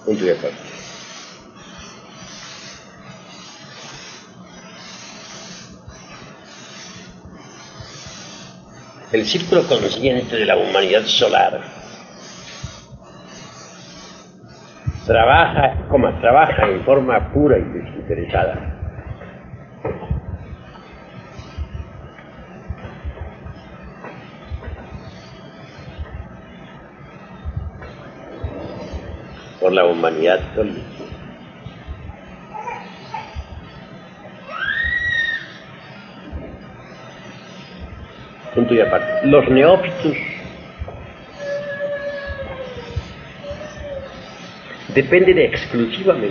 Punto y aparte. El círculo consciente de la humanidad solar trabaja en forma pura y desinteresada. Por la humanidad solita. Punto y aparte. Los neófitos dependen exclusivamente